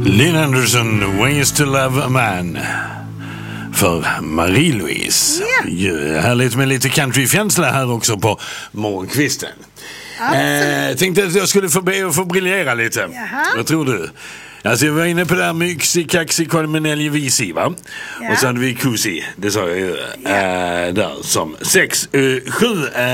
Lynn Anderson, Ways to Love a Man. För Marie-Louise. Yeah. Härligt med lite countrykänsla här också på morgonkvisten. Tänkte att jag skulle få be och få briljera lite. Jaha. Vad tror du? Alltså jag var inne på det här med yxi, kaxi, kolmenelji, visi, va? Ja. Och så hade vi kusi, det sa jag ju där som 6. 7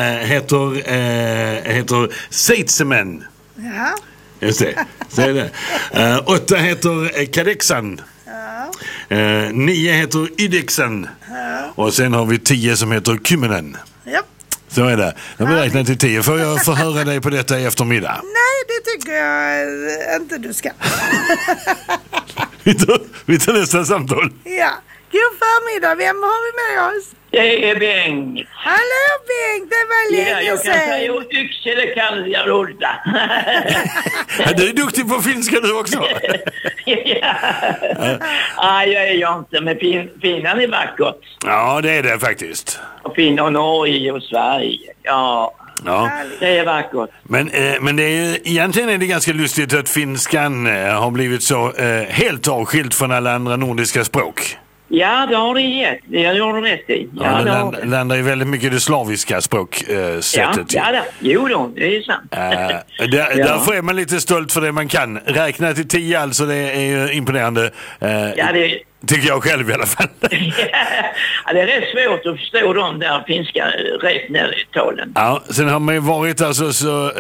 heter Seitsemen. Ja. Just det, så är det. 8 heter Kadexan. Ja. 9 heter Ydexan. Och sen har vi 10 som heter Kymenen. Ja. Så är det. Jag har räknat till 10. Får jag förhöra dig på detta i eftermiddag? Nej, det tycker jag inte du ska. Vi tar nästa samtal. Ja. God förmiddag. Vem har vi med oss? Det är Bengt. Hallå Bengt, det var Ja, länge jag kan sedan. säga yxa, det kan jag rulla. Ja, du är duktig på finska du också. Ja. Nej, jag är ju inte, men Finland är vackert. Ja, det är det faktiskt. Och Finland och Norge och Sverige. Ja, Ja. det är vackert. Men det är ju, egentligen är det ganska lustigt att finskan har blivit så helt avskilt från alla andra nordiska språk. Ja, det har det gett. Det har du rätt i. Ja, det landar ju väldigt mycket i det slaviska språksättet. Ja, jo då, det är sant. Därför är man lite stolt för det man kan. Räkna till 10 alltså, det är ju imponerande. Ja, det tycker jag själv i alla fall. Ja, det är rätt svårt att förstå de där finska räknetalen. Ja, sen har man ju varit alltså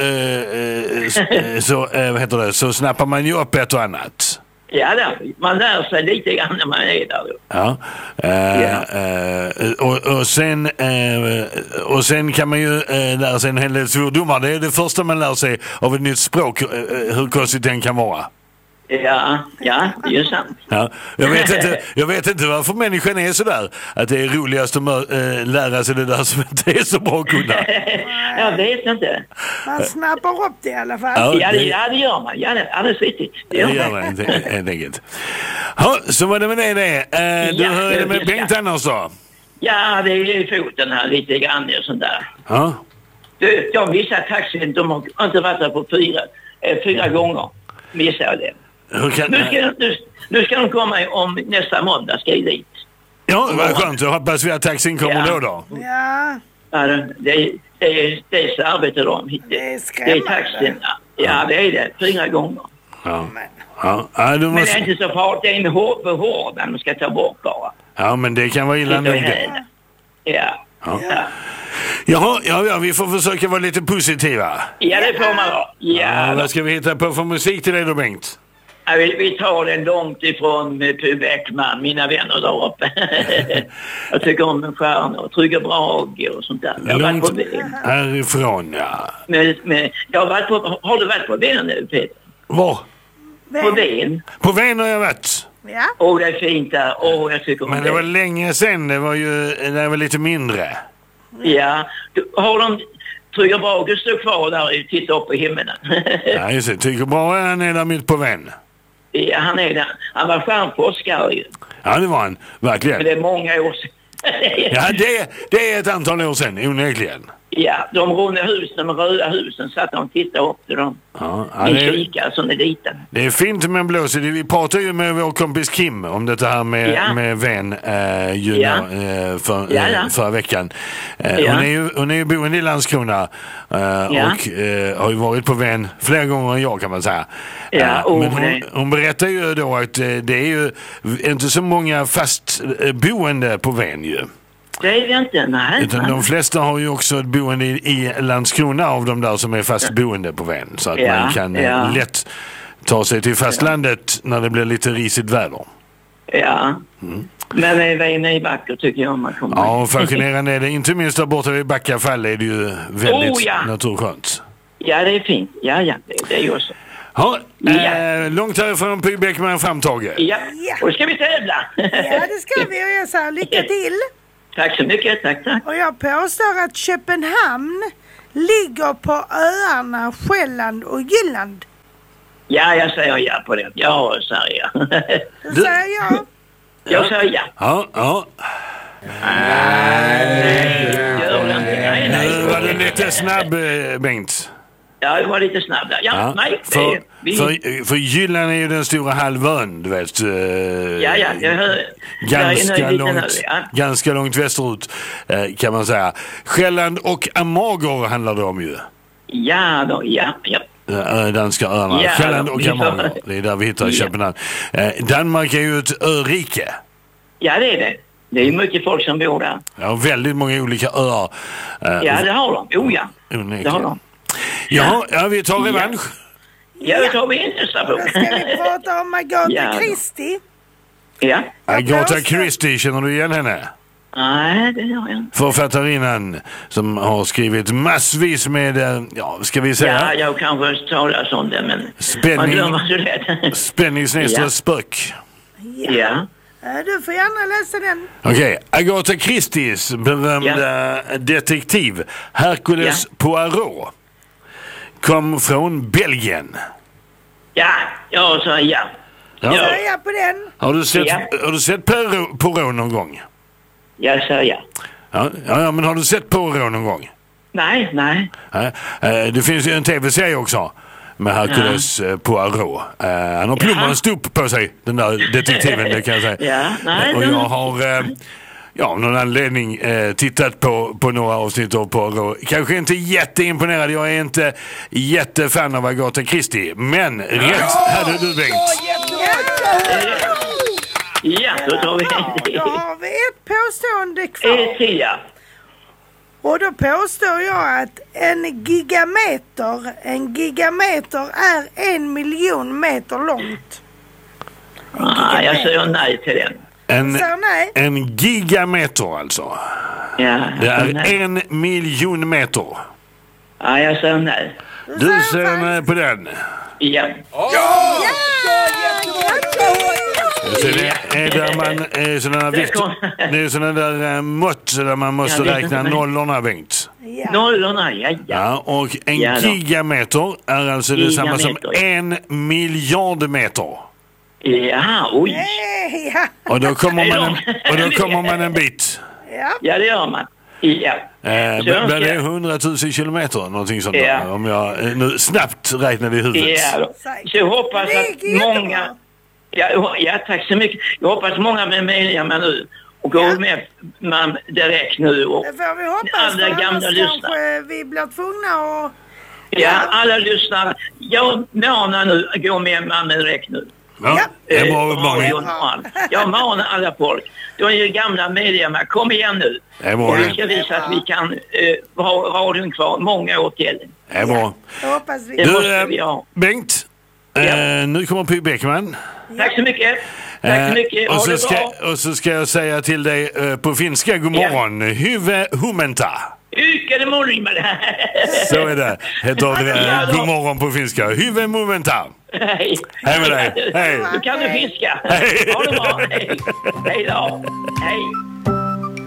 vad heter det, så snappar man ju upp ett och annat. Ja, man lär sig lite grann när man är där. Ja. Och sen kan man ju lära sig en hel del svordomar. Det är det första man lär sig av ett nytt språk, hur konstigt den kan vara. Ja, det är ju sant. Ja. Jag vet inte varför människan är sådär. Att det är roligast att lära sig det där som inte är så bra att kunna. Jag vet inte. Man snappar upp det i alla fall. Ja, det gör man. Ja, det är alldeles riktigt. Det gör man helt enkelt. Ja, så var det med det. Du hörde med Bengt annars då? Ja, det är i foten här lite grann och sånt där. Ja. De vissa taxin, de har inte varit där på 4 gånger. Missar jag det. Nu ska de komma om nästa måndag, ska jag dit. Ja, vad skönt. Jag hoppas vi att taxin kommer då. Ja. Ja, det är så arbetar de. Det är skrämmande. Det är taxin. Ja, det är det. 4 gånger. Ja. Men det är inte så farligt. Det är en hård man ska ta bort bara. Ja, men det kan vara illa nog det. Ja. Ja, vi får försöka vara lite positiva. Ja, det får man vara. Ja, vad ska vi hitta på för musik till dig då, Bengt? Ja, vi tar den långt ifrån Pub Ekman, mina vänner där uppe. Jag tycker om Stjärnor och Trygga Brage och sånt där. Långt härifrån, ja. Men har du varit på Ven nu, Peter? Var? På Ven. På Ven har jag varit. Ja. Det är fint där. Jag tycker om men det var länge sedan. Det var lite mindre. Ja. Har de Trygga Brage stå kvar där och titta upp på himlen? Ja, just det. Trygga Brage, han är där mitt på Ven. Ja, han är där. Han var stjärnforskare ju. Ja, det var han. Verkligen. Men det är många år sedan. Ja, det är ett antal år sedan, onekligen. Ja, de runda husen, de röda husen, satt de och tittade upp till dem. Min kika som är liten. Det är fint med en blåsig. Vi pratade ju med vår kompis Kim om det här med Ven förra veckan. Hon är ju boende i Landskrona och har ju varit på Ven flera gånger än jag, kan man säga. Men hon berättar ju då att det är ju inte så många fast boende på Ven ju. Det är inte, nej. Utan de flesta har ju också ett boende i Landskrona av de där som är fast boende på Ven. Så att man kan lätt ta sig till fastlandet när det blir lite risigt väder. Ja. Men Ven är vackert tycker jag om man kommer. Ja, fascinerande är det. Inte minst där borta vid Backafall är det ju väldigt naturskönt. Ja, det är fint. Ja, det är ju också. Långt härifrån Py Bäckman framtaget. Ja, och ska vi tävla? Ja, det ska vi, och jag säger lycka till. Tack så mycket, tack. Och jag påstår att Köpenhamn ligger på öarna Själland och Jylland. Ja, jag säger ja på det. Ja, säger jag. Du säger ja. Jag säger ja. Ja. Nej. Nu var du lite snabb, Bengt. Ja, det var lite snabb där. Ja, nej. För Jylland är ju den stora halvön, du vet. Ganska långt västerut, kan man säga. Själland och Amager handlar det om ju. Ja. Danska öarna. Själland och Amager. Det är där vi hittar Köpenhamn. Danmark är ju ett örike. Ja, det är det. Det är mycket folk som bor där. Ja, väldigt många olika öar. Ja, det har de. Det har de. Ja, vi tar revansch. Ja, det tar vi in nästa bok. Då ska vi prata om Agatha Christie. Ja. Agatha Christie, känner du igen henne? Nej, det gör jag inte. Författarinnan som har skrivit massvis med, ska vi säga? Ja, jag kanske talar om det, men man glömmer så lätt. Spänningsnästra-spök. Ja. Du får gärna läsa den. Okej. Agatha Christies berömda detektiv Hercules Poirot kom från Belgien. Jag sa ja. Jag sa ja på den. Har du sett Poirot någon gång? Jag sa ja. Ja, men har du sett Poirot någon gång? Nej. Det finns ju en tv-serie också med Hercules Poirot. Han har plommonst upp på sig, den där detektiven, det kan jag säga. Och jag har av någon anledning tittat på några avsnitt av Poirot. Kanske inte jätteimponerad, jag är inte jättefan av Agatha Christie, men rätt hade du, Bengt. Ja, då tar vi då har vi ett påstående kvar. Och då påstår jag att en gigameter är 1 miljon meter långt. Jag säger nej till den. En gigameter alltså. Ja, det är 1 miljon meter. Ja, jag säger nej. Du säger nej på den. Ja. Så det är där man det är sådana där mått där man måste räkna nollorna, Bengt. Nollorna, ja. Och en gigameter är alltså detsamma som 1 miljard meter. Ja, oj. Och då kommer man en bit. Ja, det gör man. Ja. Men det är 100 000 kilometer, någonting sånt där, om jag nu snabbt räknar i huvudet. Ja, så jag hoppas att många... Ja, tack så mycket. Jag hoppas många med medlemmar nu och går med man direkt nu. Och det får vi hoppas, alla gamla lyssnare. Kanske vi blir tvungna att... Ja, alla lyssnare. Jag manar nu att gå med man direkt nu. Ja, det är bra uppmaning. Jag manar alla folk. De är ju gamla medlemmar. Kom igen nu. Det är bra. Och vi ska visa att vi kan ha radion kvar många år till. Det är bra. Det hoppas vi. Det måste vi ha. Bengt, nu kommer Py Bäckman. Tack så mycket. Tack så mycket. Och så ska jag säga till dig på finska, god morgon. Hyvä huomenta. Ykade morgon med det. Så är det. Heter god morgon på finska. Hyvä huomenta. Hej. Hej med dig. Hej. Du kan du finska. Ha det bra. Hej då. Hej.